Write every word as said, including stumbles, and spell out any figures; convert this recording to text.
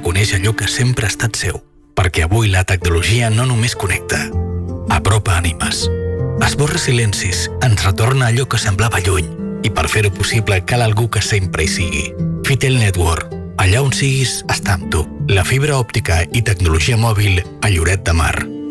reconeix allò que sempre ha estat seu, perquè avui la tecnologia no només connecta, apropa ànimes, esborra silencis, ens retorna allò que semblava lluny, i per fer-ho possible cal algú que sempre hi sigui. Fitel Network, allà on siguis, està amb tu. La fibra òptica i tecnologia mòbil a Lloret de Mar.